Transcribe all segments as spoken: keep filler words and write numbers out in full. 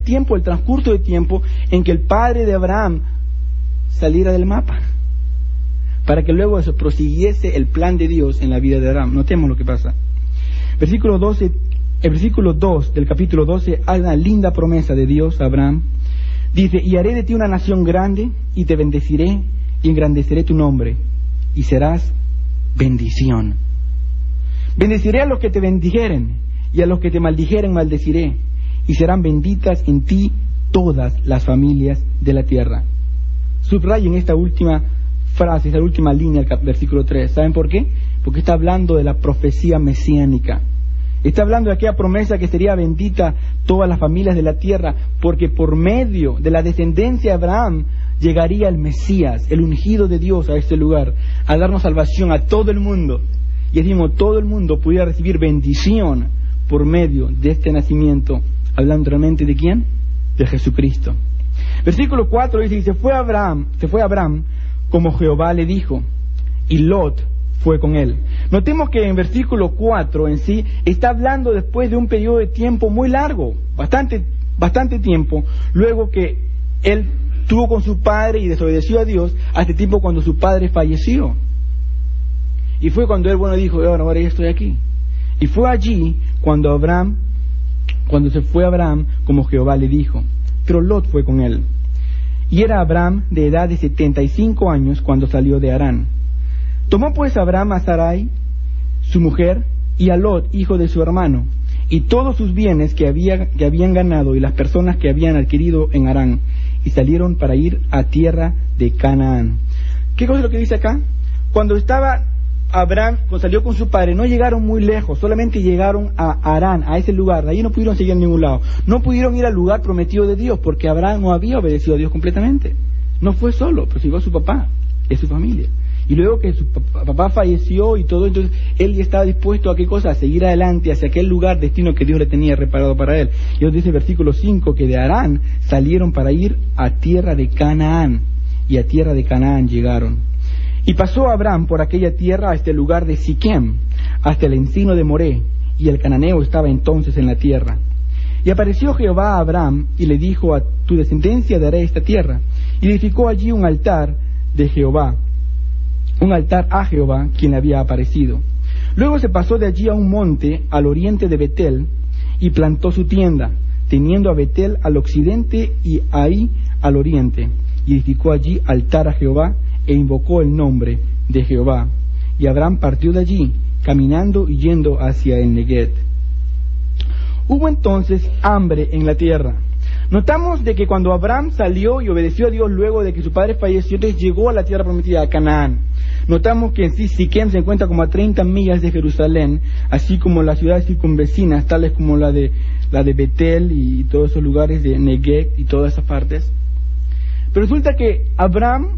tiempo, el transcurso de tiempo en que el padre de Abraham saliera del mapa, para que luego eso prosiguiese el plan de Dios en la vida de Abraham. Notemos lo que pasa. Versículo doce, el versículo dos del capítulo doce hay una linda promesa de Dios a Abraham. Dice: y haré de ti una nación grande, y te bendeciré, y engrandeceré tu nombre, y serás bendición. Bendeciré a los que te bendijeren, y a los que te maldijeren maldeciré, y serán benditas en ti todas las familias de la tierra. Subrayen esta última frase, esta última línea del versículo tres. ¿Saben por qué? Porque está hablando de la profecía mesiánica. Está hablando de aquella promesa que sería bendita todas las familias de la tierra, porque por medio de la descendencia de Abraham llegaría el Mesías, el ungido de Dios, a este lugar, a darnos salvación a todo el mundo. Y decimos, todo el mundo pudiera recibir bendición por medio de este nacimiento. Hablando realmente de quién? De Jesucristo. Versículo cuatro dice: y se fue Abraham, se fue Abraham como Jehová le dijo, y Lot fue con él. Notemos que en versículo cuatro en sí está hablando después de un periodo de tiempo muy largo, bastante, bastante tiempo, luego que él tuvo con su padre y desobedeció a Dios, hasta el tiempo cuando su padre falleció. Y fue cuando él, bueno, dijo, ahora, ahora ya estoy aquí. Y fue allí cuando Abraham, cuando se fue Abraham como Jehová le dijo, pero Lot fue con él. Y era Abraham de edad de setenta y cinco años cuando salió de Harán. Tomó pues Abraham a Sarai, su mujer, y a Lot, hijo de su hermano, y todos sus bienes que, había, que habían ganado y las personas que habían adquirido en Harán, y salieron para ir a tierra de Canaán. ¿Qué cosa es lo que dice acá? Cuando estaba Abraham, cuando salió con su padre, no llegaron muy lejos, solamente llegaron a Harán, a ese lugar. De ahí no pudieron seguir a ningún lado. No pudieron ir al lugar prometido de Dios, porque Abraham no había obedecido a Dios completamente. No fue solo, pero siguió a su papá, a su familia. Y luego que su papá falleció y todo, entonces él ya estaba dispuesto a qué cosa, a seguir adelante hacia aquel lugar, destino que Dios le tenía reparado para él. Y Dios dice en versículo cinco que de Harán salieron para ir a tierra de Canaán, y a tierra de Canaán llegaron. Y pasó Abraham por aquella tierra a este lugar de Siquem, hasta el encino de Moré, y el cananeo estaba entonces en la tierra. Y apareció Jehová a Abraham, y le dijo: a tu descendencia daré esta tierra. Y edificó allí un altar de Jehová, un altar a Jehová, quien le había aparecido. Luego se pasó de allí a un monte al oriente de Betel, y plantó su tienda, teniendo a Betel al occidente y Ahí al oriente. Y edificó allí altar a Jehová, e invocó el nombre de Jehová. Y Abraham partió de allí, caminando y yendo hacia el Neguet. Hubo entonces hambre en la tierra. Notamos de que cuando Abraham salió y obedeció a Dios luego de que su padre falleció, entonces llegó a la tierra prometida, a Canaán. Notamos que en sí Siquem se encuentra como a treinta millas de Jerusalén, así como las ciudades circunvecinas, tales como la de, la de Betel y todos esos lugares de Neguet y todas esas partes. Pero resulta que Abraham,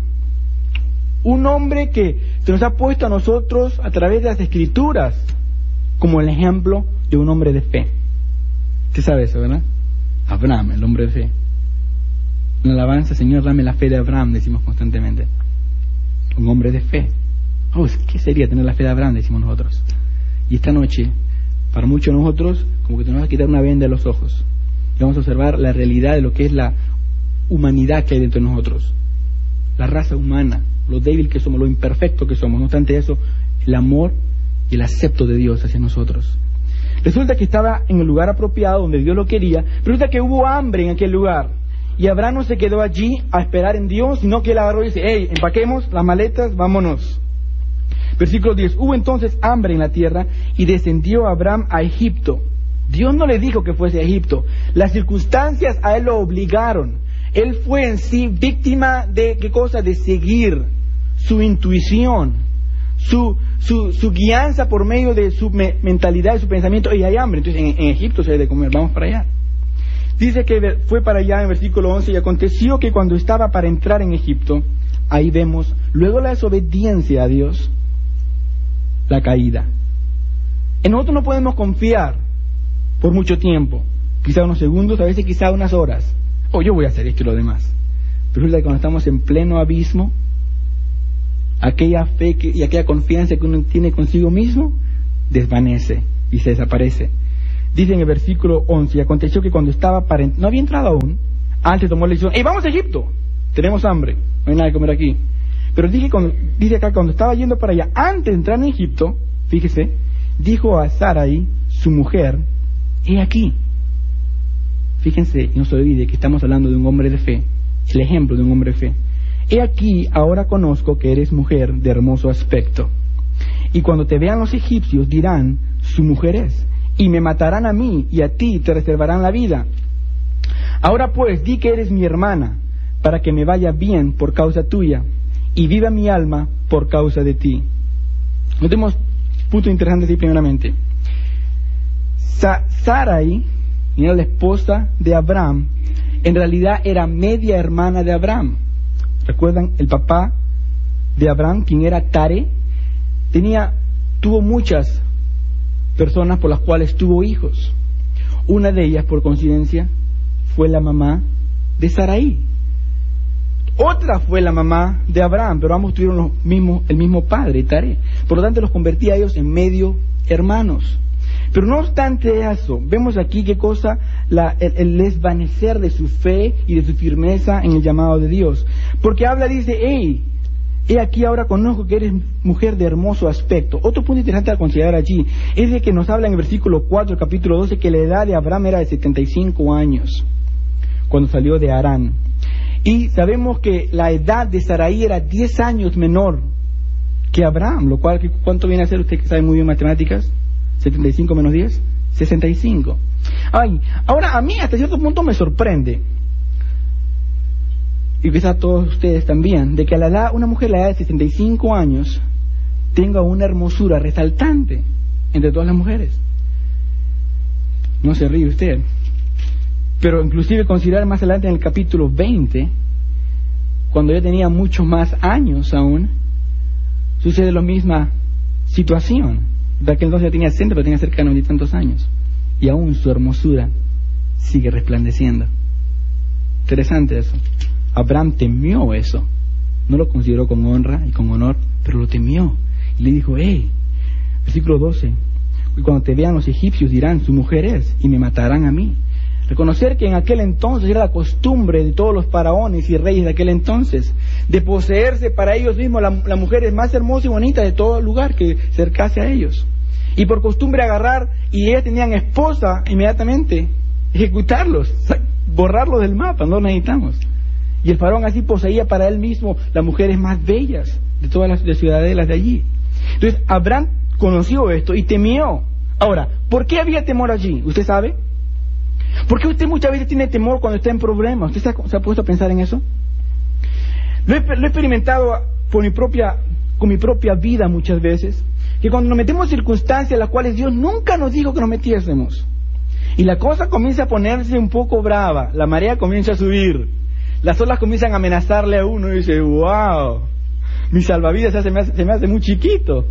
un hombre que se nos ha puesto a nosotros a través de las Escrituras como el ejemplo de un hombre de fe. ¿Qué sabe eso, verdad? Abraham, el hombre de fe. En la alabanza, Señor, dame la fe de Abraham, decimos constantemente. Un hombre de fe. Oh, ¿qué sería tener la fe de Abraham? Decimos nosotros. Y esta noche, para muchos de nosotros, como que tenemos que quitar una venda de los ojos. Y vamos a observar la realidad de lo que es la humanidad que hay dentro de nosotros. La raza humana, lo débil que somos, lo imperfecto que somos. No obstante eso, el amor y el acepto de Dios hacia nosotros. Resulta que estaba en el lugar apropiado donde Dios lo quería, pero resulta que hubo hambre en aquel lugar. Y Abraham no se quedó allí a esperar en Dios, sino que él agarró y dice: hey, empaquemos las maletas, vámonos. Versículo diez: hubo entonces hambre en la tierra, y descendió Abraham a Egipto. Dios no le dijo que fuese a Egipto. Las circunstancias a él lo obligaron. Él fue en sí víctima de, ¿qué cosa? De seguir su intuición, su, su, su guianza por medio de su me, mentalidad, de su pensamiento. Y hay hambre, entonces en, en Egipto se debe de comer, vamos para allá. Dice que fue para allá en versículo once: y aconteció que cuando estaba para entrar en Egipto, ahí vemos, luego la desobediencia a Dios, la caída. En nosotros no podemos confiar por mucho tiempo, quizá unos segundos, a veces quizá unas horas. Oh, yo voy a hacer esto y lo demás. Pero resulta que cuando estamos en pleno abismo, aquella fe que, y aquella confianza que uno tiene consigo mismo, desvanece y se desaparece. Dice en el versículo once, y aconteció que cuando estaba para... no había entrado aún, antes tomó la decisión, ¡hey, vamos a Egipto! Tenemos hambre, no hay nada que comer aquí. Pero dice, cuando, dice acá, cuando estaba yendo para allá, antes de entrar en Egipto, fíjese, dijo a Sarai, su mujer, he aquí. Fíjense, no se olvide que estamos hablando de un hombre de fe, el ejemplo de un hombre de fe. He aquí, ahora conozco que eres mujer de hermoso aspecto. Y cuando te vean los egipcios dirán, su mujer es, y me matarán a mí, y a ti te reservarán la vida. Ahora pues, di que eres mi hermana, para que me vaya bien por causa tuya, y viva mi alma por causa de ti. Notemos punto interesante aquí primeramente. Sa Sarai, era la esposa de Abraham, en realidad era media hermana de Abraham. ¿Recuerdan? El papá de Abraham, quien era Tare, tenía, tuvo muchas personas por las cuales tuvo hijos. Una de ellas, por coincidencia, fue la mamá de Sarai. Otra fue la mamá de Abraham, pero ambos tuvieron los mismos, el mismo padre, Tare. Por lo tanto, los convertía a ellos en medio hermanos. Pero no obstante eso, vemos aquí qué cosa, la, el, el desvanecer de su fe y de su firmeza en el llamado de Dios. Porque habla, dice, hey, he aquí ahora conozco que eres mujer de hermoso aspecto. Otro punto interesante a considerar allí es de que nos habla en el versículo cuatro, capítulo doce, que la edad de Abraham era de setenta y cinco años, cuando salió de Harán. Y sabemos que la edad de Sarai era diez años menor que Abraham, lo cual, ¿cuánto viene a ser? Usted que sabe muy bien matemáticas, setenta y cinco menos diez, sesenta y cinco. Ay, ahora a mí hasta cierto punto me sorprende, y quizás todos ustedes también, de que a la edad, una mujer a la edad de sesenta y cinco años tenga una hermosura resaltante entre todas las mujeres. No se ríe usted. Pero inclusive considerar más adelante en el capítulo veinte, cuando ella tenía muchos más años aún, sucede la misma situación. De aquel entonces ya tenía sesenta, pero tenía cerca de noventa y tantos años. Y aún su hermosura sigue resplandeciendo. Interesante eso. Abraham temió eso. No lo consideró con honra y con honor, pero lo temió. Y le dijo, hey, versículo doce, y cuando te vean los egipcios dirán, su mujer es, y me matarán a mí. Reconocer que en aquel entonces era la costumbre de todos los faraones y reyes de aquel entonces, de poseerse para ellos mismos la, la mujer más hermosa y bonita de todo lugar que cercase a ellos. Y por costumbre agarrar, y ellas tenían esposa, inmediatamente ejecutarlos, borrarlos del mapa, no lo necesitamos. Y el faraón así poseía para él mismo las mujeres más bellas de todas las de ciudadelas de allí. Entonces Abraham conoció esto y temió. Ahora, ¿por qué había temor allí? ¿Usted sabe? ¿Por qué usted muchas veces tiene temor cuando está en problemas? ¿Usted se ha, se ha puesto a pensar en eso? Lo he, lo he experimentado por mi propia, con mi propia vida muchas veces, que cuando nos metemos en circunstancias en las cuales Dios nunca nos dijo que nos metiésemos, y la cosa comienza a ponerse un poco brava, la marea comienza a subir, las olas comienzan a amenazarle a uno y dice, wow, mi salvavidas se me hace, se me hace muy chiquito.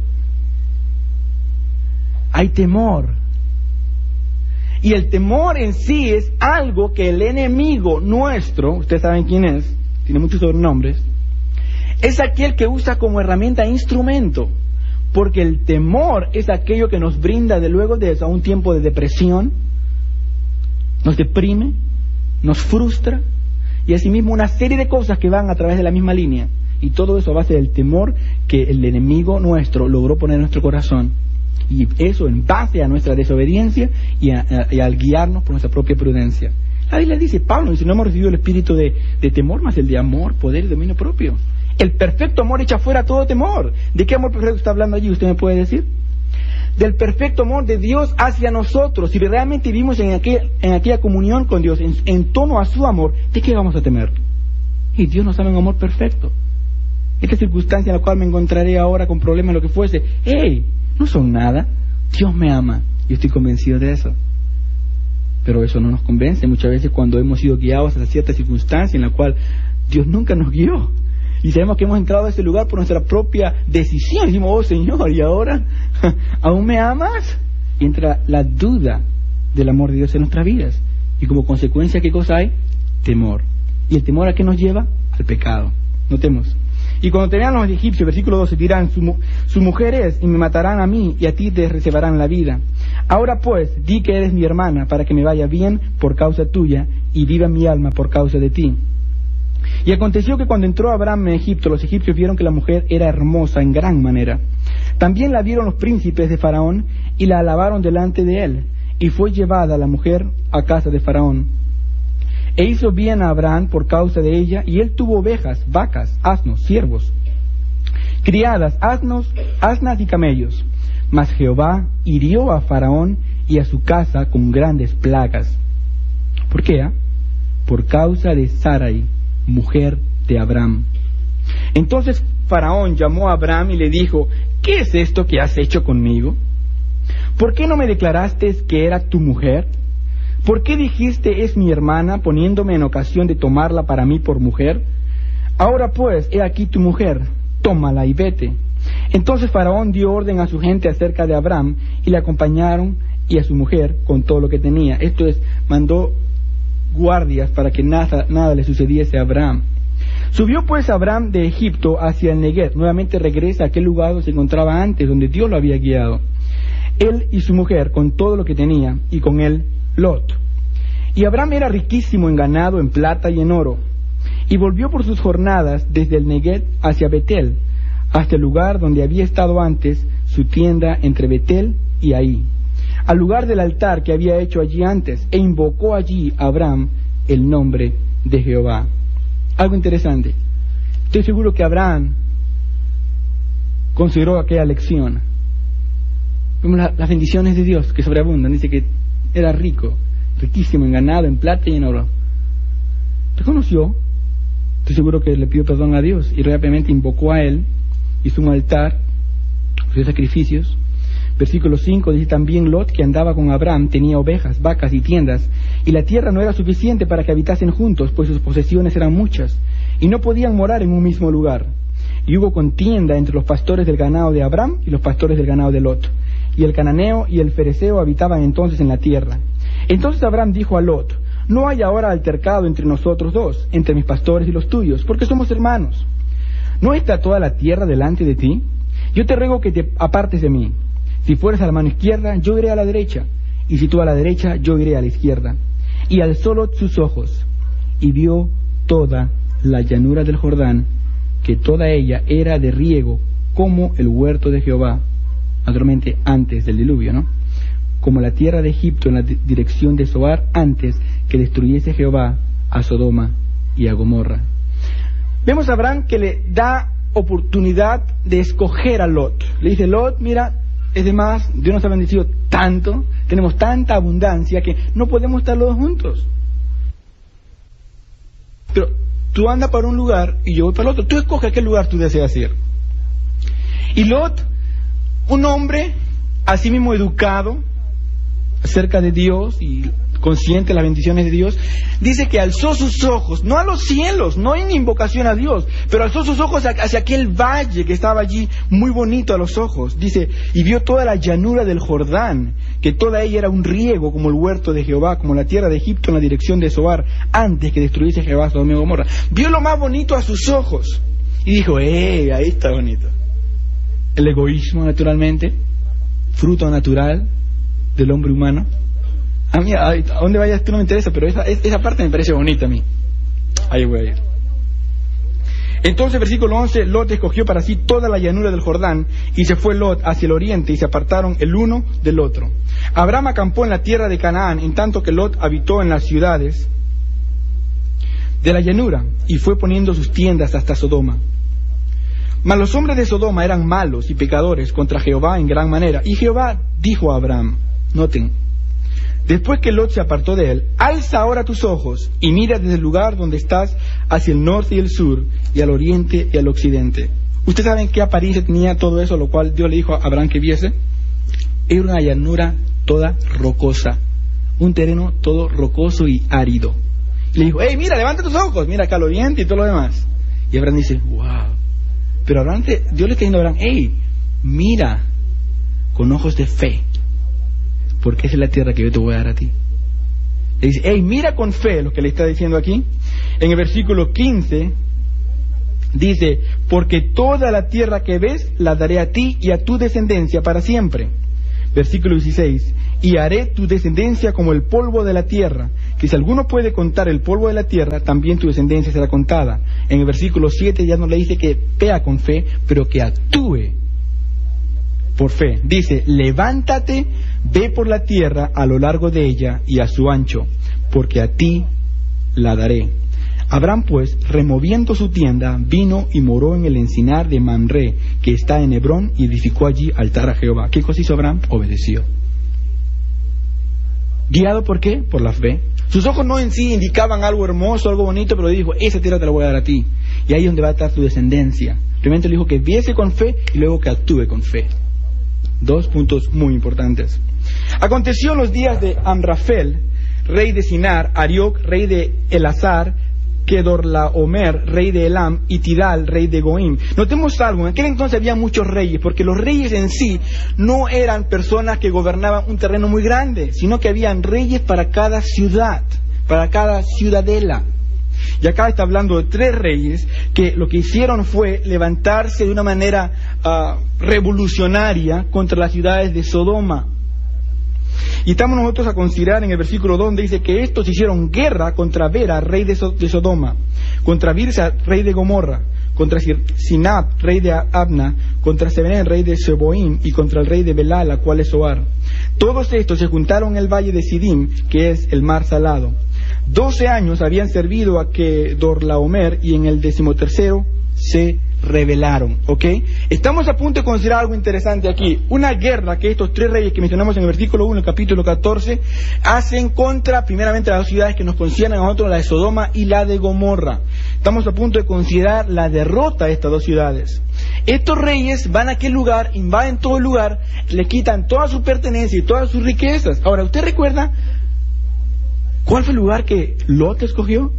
Hay temor. Y el temor en sí es algo que el enemigo nuestro, ustedes saben quién es, tiene muchos sobrenombres, es aquel que usa como herramienta e instrumento, porque el temor es aquello que nos brinda de luego de eso a un tiempo de depresión, nos deprime, nos frustra, y asimismo una serie de cosas que van a través de la misma línea, y todo eso a base del temor que el enemigo nuestro logró poner en nuestro corazón. Y eso en base a nuestra desobediencia y, a, a, y al guiarnos por nuestra propia prudencia. La Biblia dice, Pablo dice, no hemos recibido el espíritu de, de temor, más el de amor, poder y dominio propio. El perfecto amor echa fuera todo temor. ¿De qué amor perfecto está hablando allí? ¿Usted me puede decir? Del perfecto amor de Dios hacia nosotros. Si realmente vivimos en, aquel, en aquella comunión con Dios, en, en tono a su amor, ¿de qué vamos a temer? Y Dios nos ama un amor perfecto. Esta circunstancia en la cual me encontraré ahora con problemas, lo que fuese, ¡hey! No son nada, Dios me ama, yo estoy convencido de eso. Pero eso no nos convence muchas veces cuando hemos sido guiados a cierta circunstancia en la cual Dios nunca nos guió. Y sabemos que hemos entrado a ese lugar por nuestra propia decisión. Y decimos, oh Señor, ¿y ahora? ¿Aún me amas? Y entra la duda del amor de Dios en nuestras vidas. Y como consecuencia, ¿qué cosa hay? Temor. ¿Y el temor a qué nos lleva? Al pecado. Notemos. Y cuando te vean los egipcios, versículo doce, dirán, su, mu su mujer es, y me matarán a mí, y a ti te reservarán la vida. Ahora pues, di que eres mi hermana, para que me vaya bien por causa tuya, y viva mi alma por causa de ti. Y aconteció que cuando entró Abraham en Egipto, los egipcios vieron que la mujer era hermosa en gran manera. También la vieron los príncipes de Faraón, y la alabaron delante de él, y fue llevada la mujer a casa de Faraón. E hizo bien a Abraham por causa de ella, y él tuvo ovejas, vacas, asnos, siervos, criadas, asnos, asnas y camellos. Mas Jehová hirió a Faraón y a su casa con grandes plagas. ¿Por qué? Ah? Por causa de Sarai, mujer de Abraham. Entonces Faraón llamó a Abraham y le dijo, ¿qué es esto que has hecho conmigo? ¿Por qué no me declaraste que era tu mujer? ¿Por qué dijiste es mi hermana, poniéndome en ocasión de tomarla para mí por mujer? Ahora pues, he aquí tu mujer, tómala y vete. Entonces Faraón dio orden a su gente acerca de Abraham, y le acompañaron y a su mujer con todo lo que tenía. Esto es, mandó guardias para que nada, nada le sucediese a Abraham. Subió pues Abraham de Egipto hacia el Neguev, nuevamente regresa a aquel lugar donde se encontraba antes, donde Dios lo había guiado. Él y su mujer con todo lo que tenía, y con él Lot. Y Abraham era riquísimo en ganado, en plata y en oro. Y volvió por sus jornadas desde el Neguev hacia Betel, hasta el lugar donde había estado antes su tienda entre Betel y Ahí, al lugar del altar que había hecho allí antes, e invocó allí Abraham el nombre de Jehová. Algo interesante. Estoy seguro que Abraham consideró aquella lección. Vemos la, las bendiciones de Dios que sobreabundan. Dice que era rico, riquísimo en ganado, en plata y en oro. Reconoció, estoy seguro que le pidió perdón a Dios y rápidamente invocó a él, hizo un altar, ofreció sacrificios. Versículo cinco dice, también Lot, que andaba con Abraham, tenía ovejas, vacas y tiendas, y la tierra no era suficiente para que habitasen juntos, pues sus posesiones eran muchas, y no podían morar en un mismo lugar. Y hubo contienda entre los pastores del ganado de Abraham y los pastores del ganado de Lot. Y el cananeo y el fereceo habitaban entonces en la tierra. Entonces Abraham dijo a Lot, no hay ahora altercado entre nosotros dos, entre mis pastores y los tuyos, porque somos hermanos. ¿No está toda la tierra delante de ti? Yo te ruego que te apartes de mí. Si fueres a la mano izquierda, yo iré a la derecha, y si tú a la derecha, yo iré a la izquierda. Y alzó Lot sus ojos, y vio toda la llanura del Jordán, que toda ella era de riego, como el huerto de Jehová, naturalmente antes del diluvio, ¿no? Como la tierra de Egipto en la dirección de Zoar, antes que destruyese Jehová a Sodoma y a Gomorra. Vemos a Abraham que le da oportunidad de escoger a Lot. Le dice, Lot, mira, es de más, Dios nos ha bendecido tanto, tenemos tanta abundancia que no podemos estar los dos juntos. Pero tú andas para un lugar y yo voy para el otro. Tú escoges a qué lugar tú deseas ir. Y Lot, un hombre así mismo educado acerca de Dios y consciente de las bendiciones de Dios, dice que alzó sus ojos, no a los cielos, no en invocación a Dios, pero alzó sus ojos hacia aquel valle que estaba allí, muy bonito a los ojos. Dice, y vio toda la llanura del Jordán, que toda ella era un riego como el huerto de Jehová, como la tierra de Egipto en la dirección de Zoar, antes que destruyese Jehová Sodoma y Gomorra. Vio lo más bonito a sus ojos y dijo, ¡eh! Ahí está bonito. El egoísmo, naturalmente, fruto natural del hombre humano. A mí, a dónde vayas tú no me interesa, pero esa, esa parte me parece bonita a mí. Ahí voy a ir. Entonces, versículo once, Lot escogió para sí toda la llanura del Jordán, y se fue Lot hacia el oriente, y se apartaron el uno del otro. Abraham acampó en la tierra de Canaán, en tanto que Lot habitó en las ciudades de la llanura, y fue poniendo sus tiendas hasta Sodoma. Mas los hombres de Sodoma eran malos y pecadores contra Jehová en gran manera, y Jehová dijo a Abraham, noten, después que Lot se apartó de él, alza ahora tus ojos y mira desde el lugar donde estás hacia el norte y el sur, y al oriente y al occidente. ¿Ustedes saben qué apariencia tenía todo eso, lo cual Dios le dijo a Abraham que viese? Era una llanura toda rocosa, un terreno todo rocoso y árido. Y le dijo, hey, mira, levanta tus ojos, mira acá al oriente y todo lo demás. Y Abraham dice, wow. Pero Abraham, Dios le está diciendo a Abraham, hey, mira con ojos de fe, porque esa es la tierra que yo te voy a dar a ti. Le dice, hey, mira con fe, lo que le está diciendo aquí. En el versículo quince, Dice, porque toda la tierra que ves la daré a ti y a tu descendencia para siempre. Versículo dieciséis, y haré tu descendencia como el polvo de la tierra, que si alguno puede contar el polvo de la tierra, también tu descendencia será contada. En el versículo siete ya no le dice que vea con fe, pero que actúe por fe. Dice, levántate, ve por la tierra a lo largo de ella y a su ancho, porque a ti la daré. Abraham pues, removiendo su tienda, vino y moró en el encinar de Mamre, que está en Hebrón, y edificó allí altar a Jehová. ¿Qué cosa hizo Abraham? Obedeció. ¿Guiado por qué? Por la fe. Sus ojos no en sí indicaban algo hermoso, algo bonito, pero dijo, esa tierra te la voy a dar a ti. Y ahí es donde va a estar tu descendencia. Primero le dijo que viese con fe y luego que actúe con fe. Dos puntos muy importantes. Aconteció en los días de Amrafel, rey de Sinar, Arioc, rey de Elazar, Kedorlaomer, rey de Elam, y Tidal, rey de Goim. Notemos algo, en aquel entonces había muchos reyes, porque los reyes en sí no eran personas que gobernaban un terreno muy grande, sino que habían reyes para cada ciudad, para cada ciudadela. Y acá está hablando de tres reyes que lo que hicieron fue levantarse de una manera uh, revolucionaria contra las ciudades de Sodoma. Y estamos nosotros a considerar en el versículo dos donde dice que estos hicieron guerra contra Vera, rey de, so de Sodoma, contra Birsa, rey de Gomorra, contra Sinab, rey de Abna, contra Sebenen, rey de Seboim, y contra el rey de Belá, la cual es Zoar. Todos estos se juntaron en el valle de Sidim, que es el mar salado. Doce años habían servido a Kedorlaomer, y en el decimotercero se rebelaron, ¿ok? Estamos a punto de considerar algo interesante aquí. Una guerra que estos tres reyes que mencionamos en el versículo uno, el capítulo catorce, hacen contra, primeramente, las dos ciudades que nos conciernen a nosotros, la de Sodoma y la de Gomorra. Estamos a punto de considerar la derrota de estas dos ciudades. Estos reyes van a aquel lugar, invaden todo el lugar, le quitan toda su pertenencia y todas sus riquezas. Ahora, ¿usted recuerda cuál fue el lugar que Lot escogió?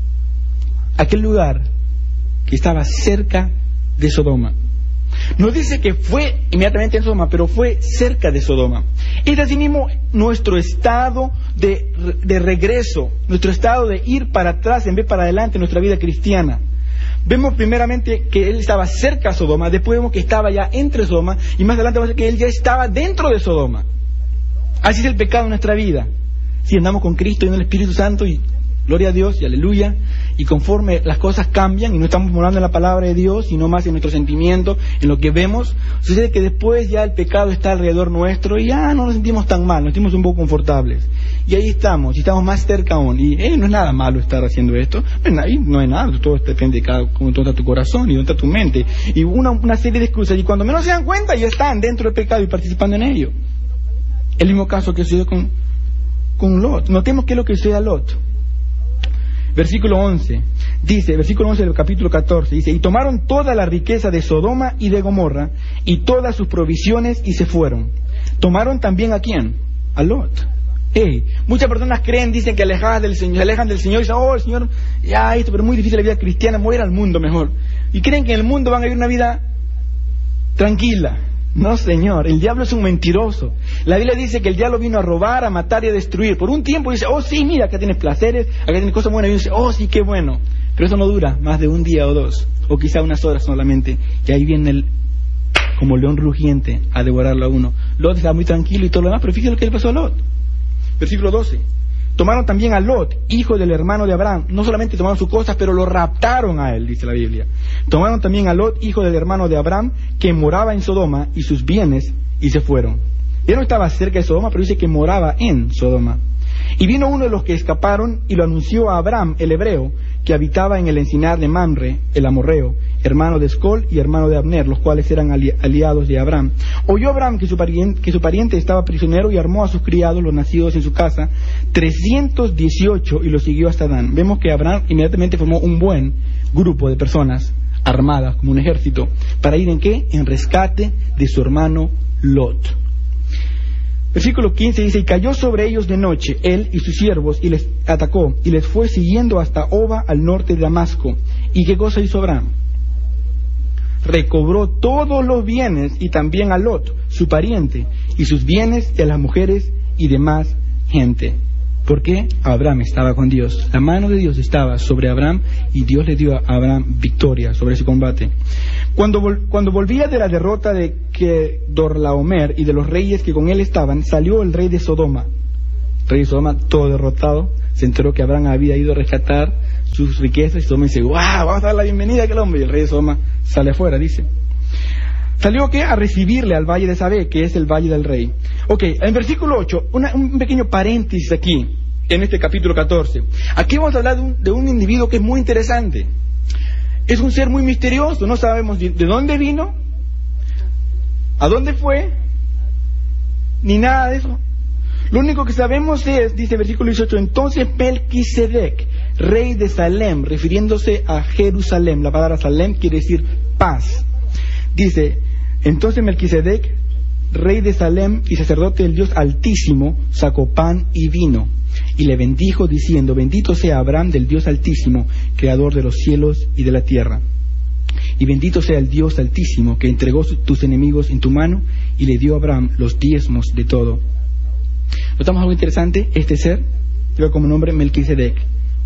Aquel lugar que estaba cerca de Sodoma. No dice que fue inmediatamente en Sodoma, pero fue cerca de Sodoma. Es así mismo nuestro estado de, de regreso, nuestro estado de ir para atrás en vez para adelante en nuestra vida cristiana. Vemos primeramente que él estaba cerca de Sodoma, después vemos que estaba ya entre Sodoma, y más adelante vamos a ver que él ya estaba dentro de Sodoma. Así es el pecado en nuestra vida. Si andamos con Cristo y en el Espíritu Santo, y gloria a Dios y aleluya, y conforme las cosas cambian y no estamos morando en la palabra de Dios, sino más en nuestro sentimiento, en lo que vemos, sucede que después ya el pecado está alrededor nuestro y ya no nos sentimos tan mal, nos sentimos un poco confortables. Y ahí estamos, y estamos más cerca aún. Y eh, no es nada malo estar haciendo esto, bueno, ahí no hay nada, todo depende de cada, cómo está tu corazón y dónde está tu mente. Y una, una serie de excusas, y cuando menos se dan cuenta ya están dentro del pecado y participando en ello. El mismo caso que sucedió con, con Lot. Notemos qué es lo que sucede a Lot. Versículo once, dice, versículo once del capítulo catorce, dice, y tomaron toda la riqueza de Sodoma y de Gomorra, y todas sus provisiones, y se fueron. ¿Tomaron también a quién? A Lot. Hey, muchas personas creen, dicen que alejadas del Señor, se alejan del Señor, y dicen, oh, el Señor, ya esto, pero es muy difícil la vida cristiana, voy a ir al mundo mejor. Y creen que en el mundo van a vivir una vida tranquila. No, señor, el diablo es un mentiroso. La Biblia dice que el diablo vino a robar, a matar y a destruir. Por un tiempo dice, oh sí, mira, acá tienes placeres, acá tienes cosas buenas. Y dice, oh sí, qué bueno. Pero eso no dura más de un día o dos, o quizá unas horas solamente. Y ahí viene el, como león rugiente, a devorarlo a uno. Lot estaba muy tranquilo y todo lo demás, pero fíjate lo que le pasó a Lot. Versículo doce. Tomaron también a Lot, hijo del hermano de Abraham. No solamente tomaron sus cosas, pero lo raptaron a él, dice la Biblia. Tomaron también a Lot, hijo del hermano de Abraham, que moraba en Sodoma, y sus bienes, y se fueron. Él no estaba cerca de Sodoma, pero dice que moraba en Sodoma. Y vino uno de los que escaparon, y lo anunció a Abraham, el hebreo, que habitaba en el encinar de Mamre, el amorreo, hermano de Escol y hermano de Abner, los cuales eran ali aliados de Abraham. Oyó Abraham que su, pariente, que su pariente estaba prisionero, y armó a sus criados, los nacidos en su casa, trescientos dieciocho, y los siguió hasta Dan. Vemos que Abraham inmediatamente formó un buen grupo de personas armadas, como un ejército, para ir en qué? En rescate de su hermano Lot. Versículo quince dice, y cayó sobre ellos de noche, él y sus siervos, y les atacó, y les fue siguiendo hasta Oba, al norte de Damasco. ¿Y qué cosa hizo Abraham? Recobró todos los bienes, y también a Lot, su pariente, y sus bienes, y a las mujeres y demás gente. Porque Abraham estaba con Dios. La mano de Dios estaba sobre Abraham y Dios le dio a Abraham victoria sobre ese combate. Cuando, vol cuando volvía de la derrota de Kedorlaomer y de los reyes que con él estaban, salió el rey de Sodoma. El rey de Sodoma, todo derrotado, se enteró que Abraham había ido a rescatar sus riquezas y Sodoma dice, ¡wow! Vamos a dar la bienvenida a aquel hombre. Y el rey de Sodoma sale afuera, dice. Salió ¿qué? A recibirle al valle de Sabé, que es el valle del rey. Ok, en versículo ocho, una, un pequeño paréntesis aquí, en este capítulo catorce. Aquí vamos a hablar de un, de un individuo que es muy interesante. Es un ser muy misterioso, no sabemos de, de dónde vino, a dónde fue, ni nada de eso. Lo único que sabemos es, dice el versículo dieciocho, entonces Melquisedec, rey de Salem, refiriéndose a Jerusalén. La palabra Salem quiere decir paz. Dice, entonces Melquisedec, rey de Salem y sacerdote del Dios Altísimo, sacó pan y vino, y le bendijo diciendo, bendito sea Abraham del Dios Altísimo, creador de los cielos y de la tierra. Y bendito sea el Dios Altísimo, que entregó tus enemigos en tu mano, y le dio a Abraham los diezmos de todo. ¿Notamos algo interesante? Este ser lleva como nombre Melquisedec,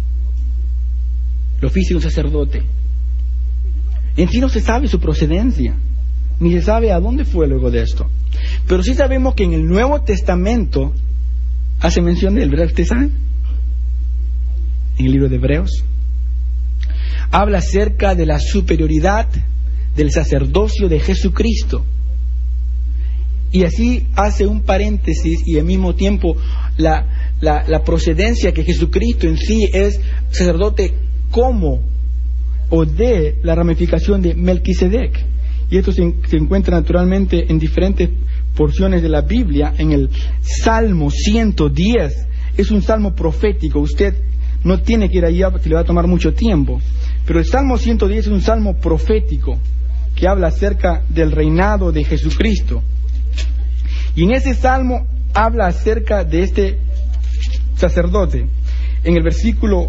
el oficio de un sacerdote. En sí no se sabe su procedencia, ni se sabe a dónde fue luego de esto. Pero sí sabemos que en el Nuevo Testamento hace mención de él, ¿verdad? ¿Ustedes saben? En el libro de Hebreos. Habla acerca de la superioridad del sacerdocio de Jesucristo. Y así hace un paréntesis y al mismo tiempo la, la, la procedencia que Jesucristo en sí es sacerdote como o de la ramificación de Melquisedec. Y esto se, se encuentra naturalmente en diferentes porciones de la Biblia. En el Salmo ciento diez, es un salmo profético. Usted no tiene que ir allá porque le va a tomar mucho tiempo. Pero el Salmo ciento diez es un salmo profético que habla acerca del reinado de Jesucristo. Y en ese salmo habla acerca de este sacerdote. En el versículo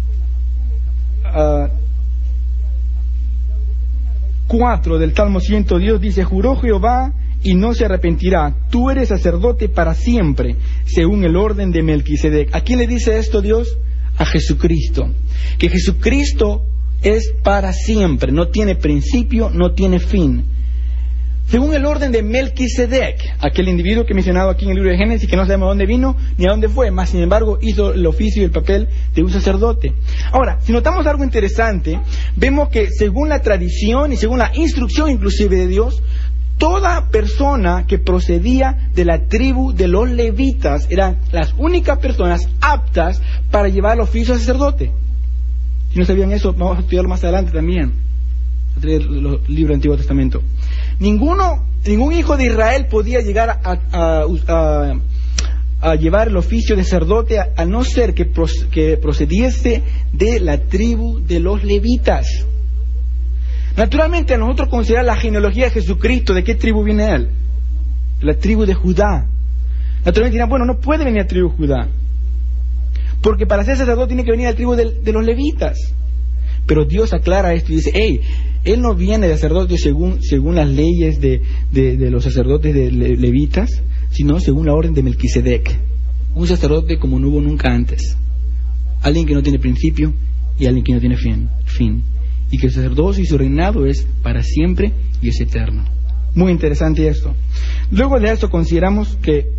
uh, cuatro del Salmo ciento diez dice, juró Jehová y no se arrepentirá, tú eres sacerdote para siempre, según el orden de Melquisedec. ¿A quién le dice esto Dios? A Jesucristo. Que Jesucristo es para siempre, no tiene principio, no tiene fin. Según el orden de Melquisedec, aquel individuo que he mencionado aquí en el libro de Génesis, que no sabemos dónde vino ni a dónde fue, mas sin embargo hizo el oficio y el papel de un sacerdote. Ahora, si notamos algo interesante, vemos que según la tradición y según la instrucción inclusive de Dios, toda persona que procedía de la tribu de los levitas eran las únicas personas aptas para llevar el oficio de sacerdote. Si no sabían eso, vamos a estudiarlo más adelante también, a traer los libros del Antiguo Testamento. Ninguno, ningún hijo de Israel podía llegar a, a, a, a llevar el oficio de sacerdote a, a no ser que, proce, que procediese de la tribu de los levitas. Naturalmente a nosotros considerar la genealogía de Jesucristo, ¿de qué tribu viene él? De la tribu de Judá. Naturalmente dirán, bueno, no puede venir a la tribu de Judá, porque para ser sacerdote tiene que venir a la tribu de, de los levitas. Pero Dios aclara esto y dice, hey, él no viene de sacerdote según, según las leyes de, de, de los sacerdotes de le, levitas, sino según la orden de Melquisedec. Un sacerdote como no hubo nunca antes. Alguien que no tiene principio y alguien que no tiene fin. fin. Y que el sacerdocio y su reinado es para siempre y es eterno. Muy interesante esto. Luego de esto consideramos que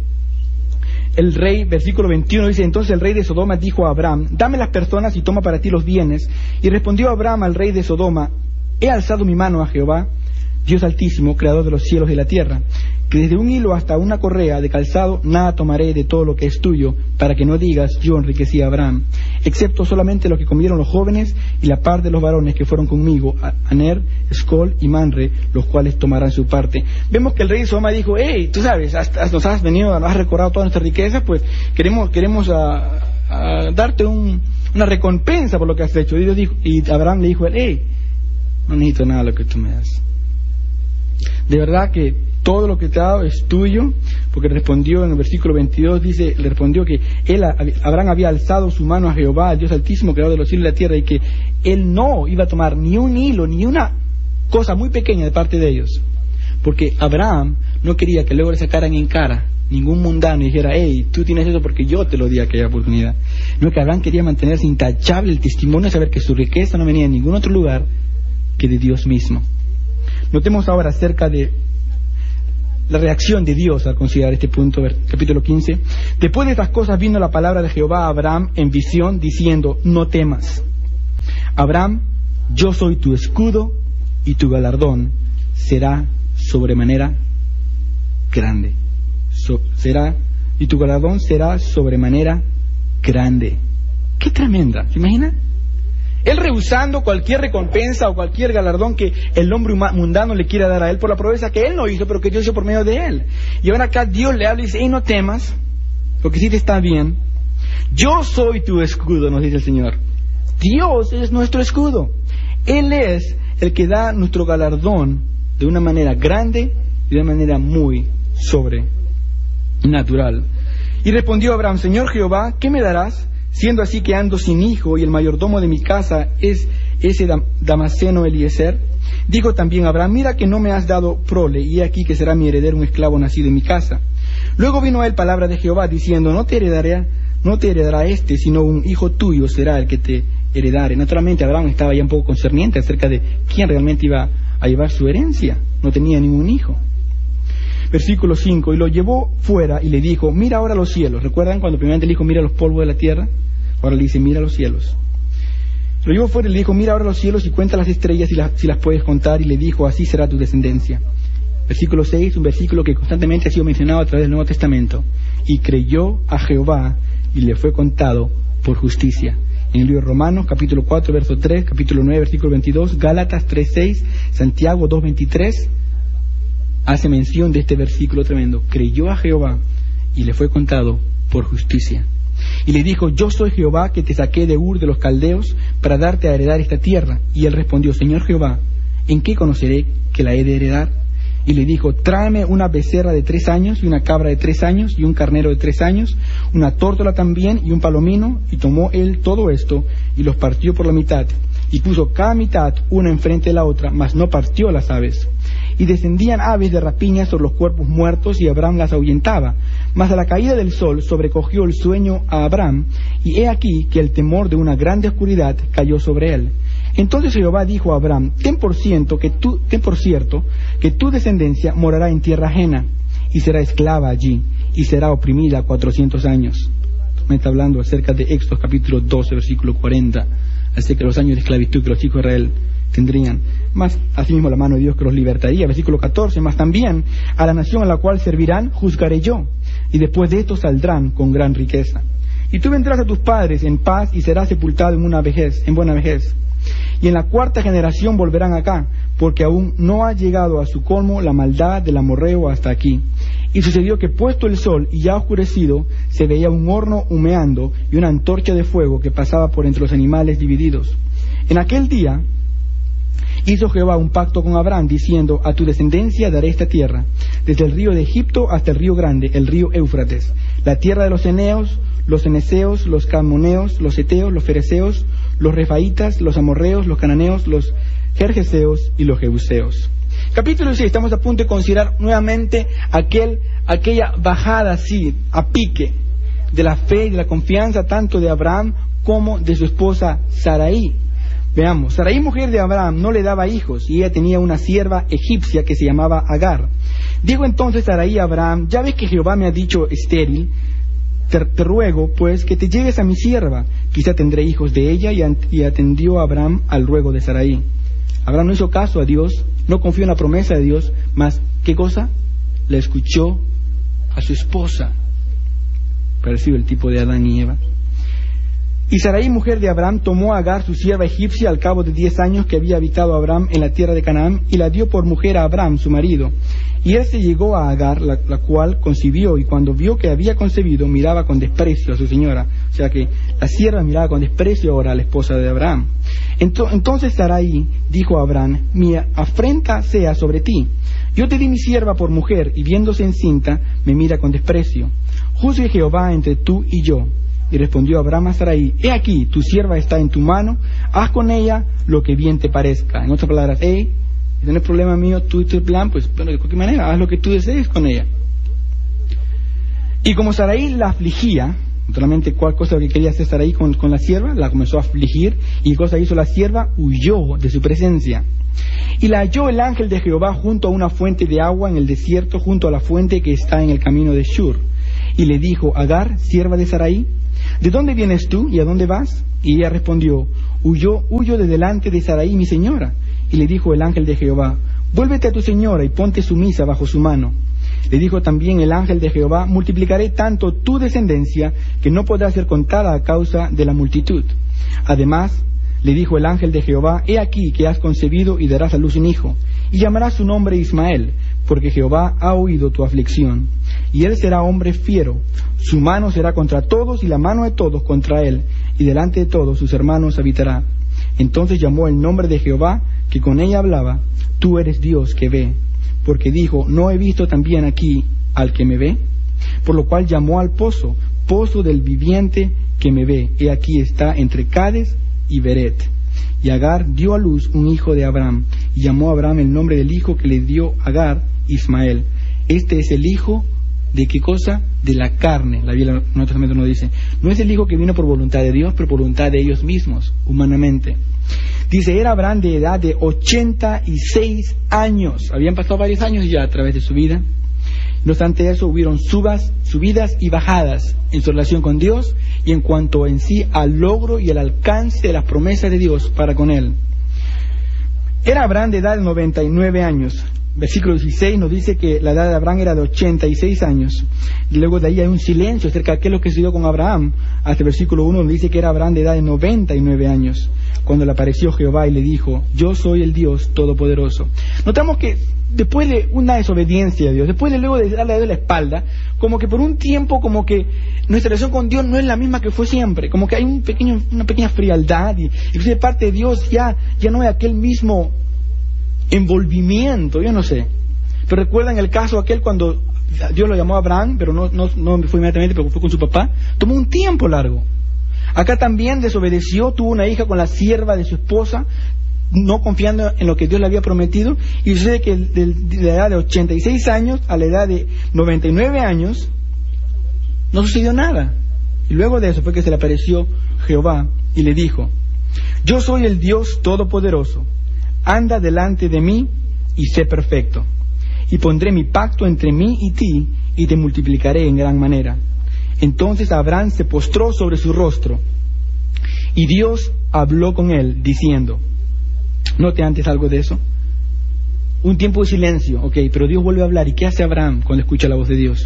el rey, versículo veintiuno, dice, entonces el rey de Sodoma dijo a Abraham, dame las personas y toma para ti los bienes. Y respondió Abraham al rey de Sodoma, he alzado mi mano a Jehová, Dios Altísimo, creador de los cielos y la tierra, que desde un hilo hasta una correa de calzado nada tomaré de todo lo que es tuyo, para que no digas, yo enriquecí a Abraham, excepto solamente lo que comieron los jóvenes y la parte de los varones que fueron conmigo, Aner, Escol y Manre, los cuales tomarán su parte. Vemos que el rey de Sodoma dijo, hey, tú sabes, hasta, hasta nos has venido, nos has recorrido toda nuestra riqueza, pues queremos, queremos a, a darte un, una recompensa por lo que has hecho. Y, Dios dijo, y Abraham le dijo, hey, no necesito nada de lo que tú me das. De verdad que todo lo que te ha dado es tuyo, porque respondió en el versículo veintidós, dice, le respondió que él, Abraham había alzado su mano a Jehová, al Dios Altísimo, creador de los cielos y la tierra, y que él no iba a tomar ni un hilo, ni una cosa muy pequeña de parte de ellos, porque Abraham no quería que luego le sacaran en cara ningún mundano dijera, hey, tú tienes eso porque yo te lo di aquella oportunidad. No, que Abraham quería mantenerse intachable el testimonio de saber que su riqueza no venía de ningún otro lugar que de Dios mismo. Notemos ahora acerca de la reacción de Dios al considerar este punto, capítulo quince. Después de estas cosas vino la palabra de Jehová a Abraham en visión, diciendo, no temas. Abraham, yo soy tu escudo y tu galardón será sobremanera grande. So, será, y tu galardón será sobremanera grande. ¡Qué tremenda! ¿Se imagina? Él rehusando cualquier recompensa o cualquier galardón que el hombre mundano le quiera dar a él por la proeza que él no hizo, pero que Dios hizo por medio de él. Y ahora acá Dios le habla y dice, hey, no temas, porque si te está bien. Yo soy tu escudo, nos dice el Señor. Dios es nuestro escudo. Él es el que da nuestro galardón de una manera grande y de una manera muy sobrenatural. Y respondió Abraham, Señor Jehová, ¿qué me darás? Siendo así que ando sin hijo y el mayordomo de mi casa es ese Damaseno Eliezer. Dijo también Abraham, mira que no me has dado prole, y he aquí que será mi heredero un esclavo nacido en mi casa. Luego vino a él palabra de Jehová diciendo, no te heredaré, no te heredará este, sino un hijo tuyo será el que te heredare. Naturalmente Abraham estaba ya un poco concerniente acerca de quién realmente iba a llevar su herencia. No tenía ningún hijo. Versículo cinco, y lo llevó fuera y le dijo, mira ahora los cielos. ¿Recuerdan cuando primeramente le dijo, mira los polvos de la tierra? Ahora le dice, mira los cielos. Lo llevó fuera y le dijo, mira ahora los cielos y cuenta las estrellas si las, si las puedes contar. Y le dijo, así será tu descendencia. Versículo seis, un versículo que constantemente ha sido mencionado a través del Nuevo Testamento. Y creyó a Jehová y le fue contado por justicia. En el libro de Romanos, capítulo cuatro, verso tres, capítulo nueve, versículo veintidós, Gálatas tres, seis, Santiago dos, veintitrés, hace mención de este versículo tremendo. Creyó a Jehová y le fue contado por justicia. Y le dijo, yo soy Jehová que te saqué de Ur de los Caldeos para darte a heredar esta tierra. Y él respondió, Señor Jehová, ¿en qué conoceré que la he de heredar? Y le dijo, tráeme una becerra de tres años y una cabra de tres años y un carnero de tres años, una tórtola también y un palomino. Y tomó él todo esto y los partió por la mitad. Y puso cada mitad una enfrente de la otra, mas no partió las aves. Y descendían aves de rapiña sobre los cuerpos muertos, y Abraham las ahuyentaba. Mas a la caída del sol sobrecogió el sueño a Abraham, y he aquí que el temor de una grande oscuridad cayó sobre él. Entonces Jehová dijo a Abraham, ten por cierto que tú, ten por cierto que tu descendencia morará en tierra ajena, y será esclava allí, y será oprimida cuatrocientos años. Me está hablando acerca de Éxodo capítulo doce, versículo cuarenta, acerca de los años de esclavitud que los hijos de Israel tendrían, más asimismo la mano de Dios que los libertaría. Versículo catorce, más también a la nación a la cual servirán juzgaré yo, y después de esto saldrán con gran riqueza. Y tú vendrás a tus padres en paz y serás sepultado en una vejez, en buena vejez. Y en la cuarta generación volverán acá, porque aún no ha llegado a su colmo la maldad del amorreo hasta aquí. Y sucedió que puesto el sol y ya oscurecido, se veía un horno humeando y una antorcha de fuego que pasaba por entre los animales divididos. En aquel día hizo Jehová un pacto con Abraham, diciendo, a tu descendencia daré esta tierra, desde el río de Egipto hasta el río grande, el río Éufrates, la tierra de los eneos, los eneseos, los camoneos, los eteos, los fereceos, los refaitas, los amorreos, los cananeos, los gergeseos y los jebuseos. Capítulo seis, estamos a punto de considerar nuevamente aquel, aquella bajada así, a pique, de la fe y de la confianza tanto de Abraham como de su esposa Sarai. Veamos, Sarai, mujer de Abraham, no le daba hijos, y ella tenía una sierva egipcia que se llamaba Agar. Dijo entonces Sarai a Abraham, ya ves que Jehová me ha dicho estéril, te, te ruego pues que te llegues a mi sierva, quizá tendré hijos de ella. Y, y atendió a Abraham al ruego de Sarai. Abraham no hizo caso a Dios, no confió en la promesa de Dios, mas, ¿qué cosa? Le escuchó a su esposa. Parecido el tipo de Adán y Eva. Y Sarai, mujer de Abraham, tomó a Agar, su sierva egipcia, al cabo de diez años que había habitado Abraham en la tierra de Canaán, y la dio por mujer a Abraham, su marido. Y él se llegó a Agar, la, la cual concibió, y cuando vio que había concebido, miraba con desprecio a su señora. O sea que la sierva miraba con desprecio ahora a la esposa de Abraham. Entonces Sarai dijo a Abraham, mi afrenta sea sobre ti. Yo te di mi sierva por mujer, y viéndose encinta, me mira con desprecio. Juzgue Jehová entre tú y yo. Y respondió Abraham a Sarai, he aquí, tu sierva está en tu mano, haz con ella lo que bien te parezca. En otras palabras, hey, si no es problema mío, tú y tu plan, pues bueno, de cualquier manera, haz lo que tú desees con ella. Y como Sarai la afligía, naturalmente, ¿cuál cosa que quería hacer Sarai con, con la sierva? La comenzó a afligir, y ¿qué cosa hizo la sierva? Huyó de su presencia. Y la halló el ángel de Jehová junto a una fuente de agua en el desierto, junto a la fuente que está en el camino de Shur. Y le dijo: Agar, sierva de Sarai, ¿de dónde vienes tú y a dónde vas? Y ella respondió: Huyó, huyo de delante de Sarai mi señora. Y le dijo el ángel de Jehová: Vuélvete a tu señora y ponte sumisa bajo su mano. Le dijo también el ángel de Jehová: Multiplicaré tanto tu descendencia que no podrá ser contada a causa de la multitud. Además, le dijo el ángel de Jehová: He aquí que has concebido y darás a luz un hijo, y llamarás su nombre Ismael, porque Jehová ha oído tu aflicción. Y él será hombre fiero, su mano será contra todos y la mano de todos contra él, y delante de todos sus hermanos habitará. Entonces llamó el nombre de Jehová, que con ella hablaba: Tú eres Dios que ve. Porque dijo: ¿No he visto también aquí al que me ve? Por lo cual llamó al pozo, pozo del viviente que me ve. He aquí está entre Cades y Beret. Y Agar dio a luz un hijo de Abraham, y llamó a Abraham el nombre del hijo que le dio Agar, Ismael. Este es el hijo de ¿qué cosa? De la carne. La Biblia en el Nuevo Testamento nos dice: no es el hijo que vino por voluntad de Dios, pero por voluntad de ellos mismos, humanamente. Dice: era Abraham de edad de ochenta y seis años. Habían pasado varios años ya a través de su vida. No obstante eso, hubieron subas, subidas y bajadas en su relación con Dios y en cuanto en sí al logro y al alcance de las promesas de Dios para con él. Era Abraham de edad de noventa y nueve años. Versículo dieciséis nos dice que la edad de Abraham era de ochenta y seis años. Y luego de ahí hay un silencio acerca de qué es lo que sucedió con Abraham. Hasta el versículo uno nos dice que era Abraham de edad de noventa y nueve años, cuando le apareció Jehová y le dijo: Yo soy el Dios Todopoderoso. Notamos que después de una desobediencia a Dios, después de luego de darle a Dios la espalda, como que por un tiempo, como que nuestra relación con Dios no es la misma que fue siempre, como que hay un pequeño, una pequeña frialdad, y incluso de parte de Dios ya, ya no hay aquel mismo envolvimiento, yo no sé. Pero recuerdan el caso aquel cuando Dios lo llamó a Abraham, pero no, no, no fue inmediatamente, pero fue con su papá. Tomó un tiempo largo. Acá también desobedeció, tuvo una hija con la sierva de su esposa, no confiando en lo que Dios le había prometido, y sucede que de, de la edad de ochenta y seis años a la edad de noventa y nueve años no sucedió nada. Y luego de eso fue que se le apareció Jehová y le dijo: Yo soy el Dios Todopoderoso, anda delante de mí y sé perfecto, y pondré mi pacto entre mí y ti, y te multiplicaré en gran manera. Entonces Abraham se postró sobre su rostro, y Dios habló con él, diciendo... Note antes algo de eso. Un tiempo de silencio, ok, pero Dios vuelve a hablar. ¿Y qué hace Abraham cuando escucha la voz de Dios?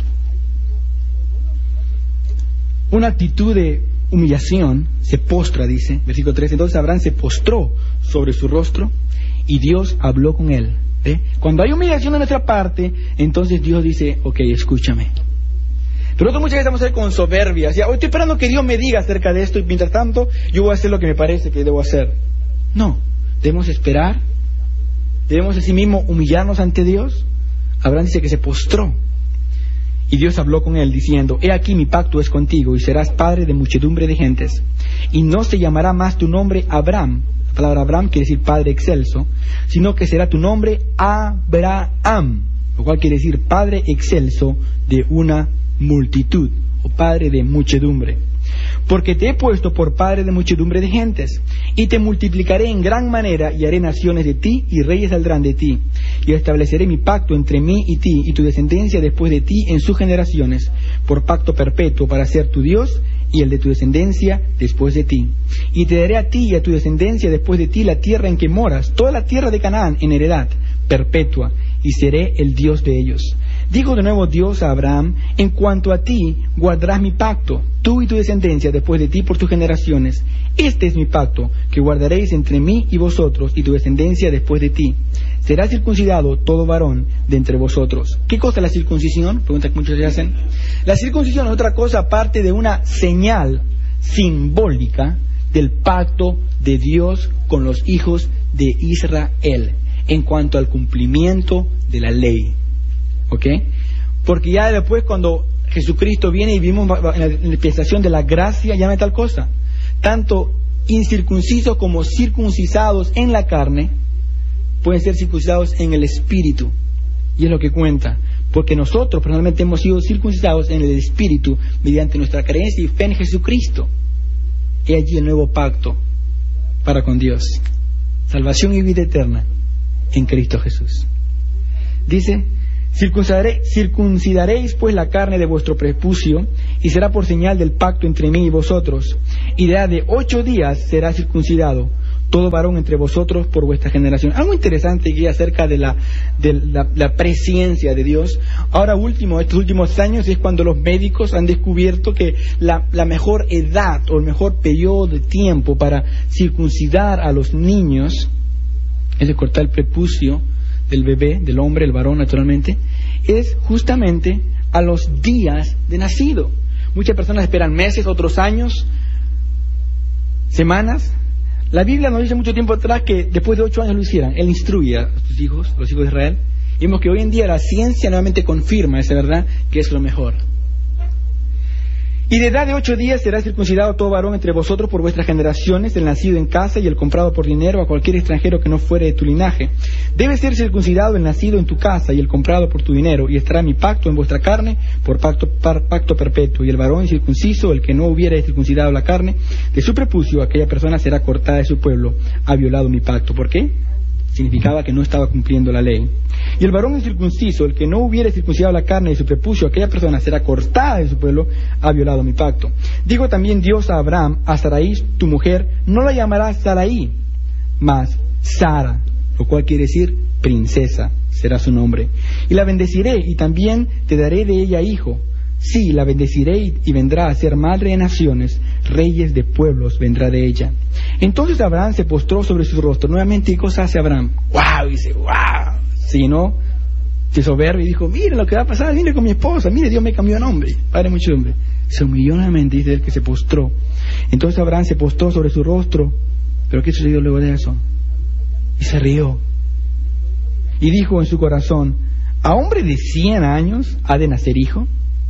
Una actitud de humillación, se postra, dice, versículo tres. Entonces Abraham se postró sobre su rostro y Dios habló con él. ¿Ve? Cuando hay humillación de nuestra parte, entonces Dios dice: ok, escúchame. Pero nosotros muchas veces estamos ahí con soberbia. O sea, hoy estoy esperando que Dios me diga acerca de esto y mientras tanto yo voy a hacer lo que me parece que debo hacer. No, debemos esperar. Debemos asimismo humillarnos ante Dios. Abraham dice que se postró. Y Dios habló con él diciendo: He aquí mi pacto es contigo y serás padre de muchedumbre de gentes. Y no se llamará más tu nombre Abraham. La palabra Abraham quiere decir padre excelso, sino que será tu nombre Abraham, lo cual quiere decir padre excelso de una multitud, o padre de muchedumbre. Porque te he puesto por padre de muchedumbre de gentes, y te multiplicaré en gran manera, y haré naciones de ti, y reyes saldrán de ti. Y estableceré mi pacto entre mí y ti, y tu descendencia después de ti en sus generaciones, por pacto perpetuo para ser tu Dios, y el de tu descendencia después de ti. Y te daré a ti y a tu descendencia después de ti la tierra en que moras, toda la tierra de Canaán en heredad perpetua, y seré el Dios de ellos. Dijo de nuevo Dios a Abraham: En cuanto a ti, guardarás mi pacto, tú y tu descendencia después de ti por tus generaciones. Este es mi pacto, que guardaréis entre mí y vosotros y tu descendencia después de ti. Será circuncidado todo varón de entre vosotros. ¿Qué cosa es la circuncisión? Pregunta que muchos se hacen. La circuncisión es otra cosa aparte de una señal simbólica del pacto de Dios con los hijos de Israel en cuanto al cumplimiento de la ley. ¿Ok? Porque ya después, cuando Jesucristo viene y vivimos en la dispensación de la gracia, ya no hay tal cosa. Tanto incircuncisos como circuncisados en la carne pueden ser circuncidados en el espíritu, y es lo que cuenta. porque nosotros personalmente hemos sido circuncidados en el Espíritu mediante nuestra creencia y fe en Jesucristo. He allí el nuevo pacto para con Dios, salvación y vida eterna en Cristo Jesús. Dice: Circuncidare, circuncidaréis pues la carne de vuestro prepucio, y será por señal del pacto entre mí y vosotros. Y de, de ocho días será circuncidado todo varón entre vosotros por vuestra generación. Algo interesante aquí acerca de la, de la, la presciencia de Dios. Ahora último, estos últimos años es cuando los médicos han descubierto que la, la mejor edad o el mejor periodo de tiempo para circuncidar a los niños, es de cortar el prepucio del bebé, del hombre, el varón naturalmente, es justamente a los días de nacido. Muchas personas esperan meses, otros años, semanas. La Biblia nos dice mucho tiempo atrás que después de ocho años lo hicieran. Él instruye a sus hijos, a los hijos de Israel. Y vemos que hoy en día la ciencia nuevamente confirma esa verdad, que es lo mejor. Y de edad de ocho días será circuncidado todo varón entre vosotros por vuestras generaciones, el nacido en casa y el comprado por dinero a cualquier extranjero que no fuere de tu linaje. Debe ser circuncidado el nacido en tu casa y el comprado por tu dinero, y estará mi pacto en vuestra carne por pacto, par, pacto perpetuo. Y el varón incircunciso, el que no hubiere circuncidado la carne de su prepucio, aquella persona será cortada de su pueblo. Ha violado mi pacto. ¿Por qué? Significaba que no estaba cumpliendo la ley. Y el varón incircunciso, el que no hubiere circuncidado la carne de su prepucio, aquella persona será cortada de su pueblo, ha violado mi pacto. Digo también Dios a Abraham: a Sarai, tu mujer, no la llamarás Sarai, mas Sara, lo cual quiere decir princesa, será su nombre. Y la bendeciré, y también te daré de ella hijo. Sí, la bendeciré y vendrá a ser madre de naciones, reyes de pueblos vendrá de ella. Entonces Abraham se postró sobre su rostro. Nuevamente, ¿qué cosa hace Abraham? ¡Wow! Dice, ¡wow! Se llenó de soberbia y dijo: mire lo que va a pasar, mire con mi esposa, mire, Dios me cambió de nombre, padre mucho hombre. Se humilló nuevamente, dice él, que se postró. Entonces Abraham se postró sobre su rostro. ¿Pero qué sucedió luego de eso? Y se rió. Y dijo en su corazón: ¿a hombre de cien años ha de nacer hijo?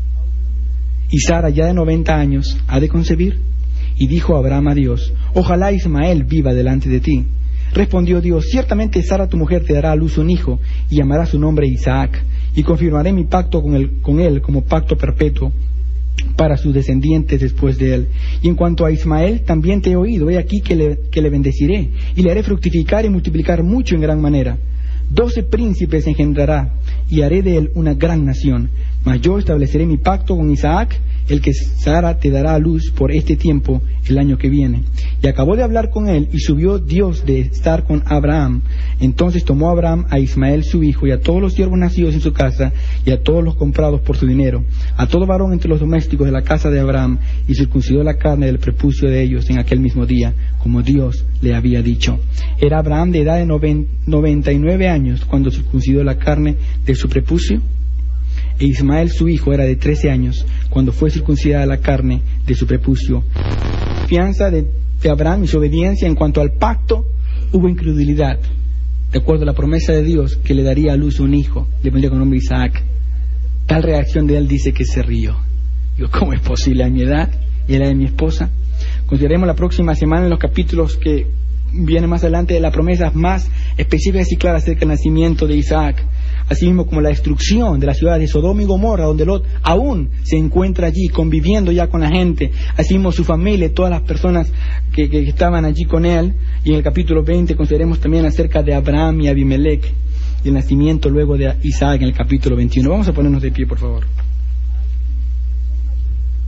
Y Sara, ya de noventa años, ha de concebir. Y dijo Abraham a Dios: ojalá Ismael viva delante de ti. Respondió Dios: ciertamente Sara tu mujer te dará a luz un hijo, y llamará su nombre Isaac, y confirmaré mi pacto con él, con él como pacto perpetuo para sus descendientes después de él. Y en cuanto a Ismael, también te he oído, he aquí que le, que le bendeciré, y le haré fructificar y multiplicar mucho en gran manera. Doce príncipes engendrará, y haré de él una gran nación. Mas yo estableceré mi pacto con Isaac, el que Sara te dará a luz por este tiempo el año que viene. Y acabó de hablar con él, y subió Dios de estar con Abraham. Entonces tomó Abraham a Ismael su hijo, y a todos los siervos nacidos en su casa, y a todos los comprados por su dinero, a todo varón entre los domésticos de la casa de Abraham, y circuncidó la carne del prepucio de ellos en aquel mismo día, como Dios le había dicho. Era Abraham de edad de noventa y nueve años cuando circuncidó la carne de su prepucio, e Ismael su hijo era de trece años cuando fue circuncidada la carne de su prepucio. Confianza de, de Abraham y su obediencia en cuanto al pacto, hubo incredulidad. De acuerdo a la promesa de Dios que le daría a luz un hijo, le pondría con nombre Isaac. Tal reacción de él dice que se rió. Digo, ¿cómo es posible a mi edad y a la de mi esposa? Consideremos la próxima semana en los capítulos que vienen más adelante de las promesas más específicas y claras acerca del nacimiento de Isaac. Así mismo como la destrucción de la ciudad de Sodoma y Gomorra, donde Lot aún se encuentra allí, conviviendo ya con la gente. Así mismo su familia, todas las personas que, que estaban allí con él. Y en el capítulo veinte consideremos también acerca de Abraham y Abimelech, y el nacimiento luego de Isaac en el capítulo veintiuno. Vamos a ponernos de pie, por favor.